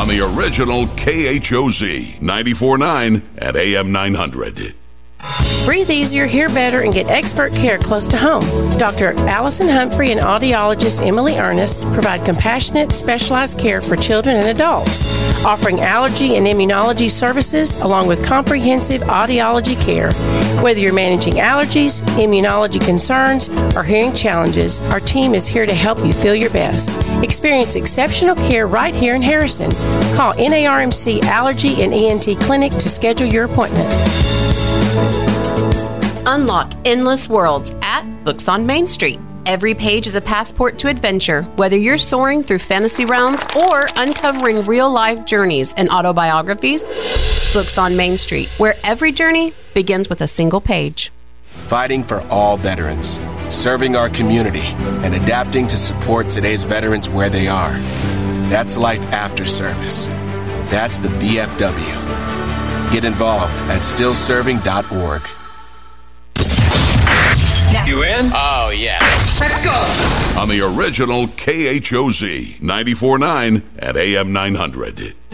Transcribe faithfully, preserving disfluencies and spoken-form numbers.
on the original K H O Z ninety-four point nine at A M nine hundred. Breathe easier, hear better, and get expert care close to home. Doctor Allison Humphrey and audiologist Emily Ernest provide compassionate, specialized care for children and adults, offering allergy and immunology services along with comprehensive audiology care. Whether you're managing allergies, immunology concerns, or hearing challenges, our team is here to help you feel your best. Experience exceptional care right here in Harrison. Call N A R M C Allergy and E N T Clinic to schedule your appointment. Unlock endless worlds at Books on Main Street. Every page is a passport to adventure, whether you're soaring through fantasy realms or uncovering real-life journeys and autobiographies. Books on Main Street, where every journey begins with a single page. Fighting for all veterans, serving our community, and adapting to support today's veterans where they are. That's life after service. That's the V F W. Get involved at still serving dot org. You in? Oh, yeah. Let's go! On the original K H O Z ninety-four point nine at A M nine hundred.